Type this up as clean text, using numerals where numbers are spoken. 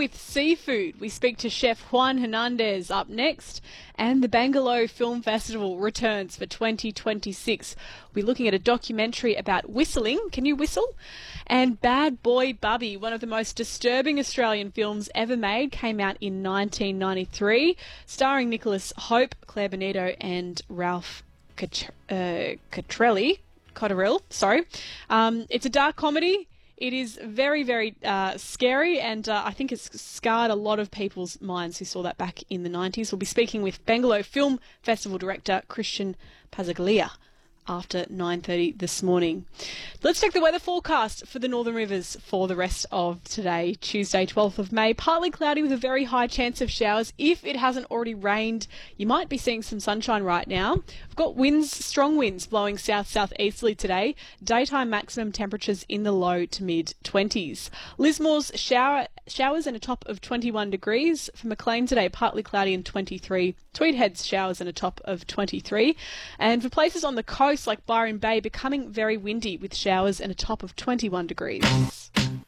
with seafood. We speak to Chef Juan Hernandez up next, and the Bangalore Film Festival returns for 2026. We're looking at a documentary about whistling. Can you whistle? And Bad Boy Bubby, one of the most disturbing Australian films ever made, came out in 1993, starring Nicholas Hope, Claire Benito and Ralph Cottrell. It's a dark comedy. It is very, very scary, and I think it's scarred a lot of people's minds who saw that back in the 90s. We'll be speaking with Bangalore Film Festival director Christian Pazzaglia after 9:30 this morning. Let's check the weather forecast for the Northern Rivers for the rest of today, Tuesday 12th of May. Partly cloudy with a very high chance of showers. If it hasn't already rained, you might be seeing some sunshine right now. We've got winds, strong winds blowing south-southeasterly today. Daytime maximum temperatures in the low to mid-20s. Lismore's showers and a top of 21 degrees. For Maclean today, partly cloudy and 23. Tweed Heads showers and a top of 23. And for places on the coast like Byron Bay, becoming very windy with showers and a top of 21 degrees.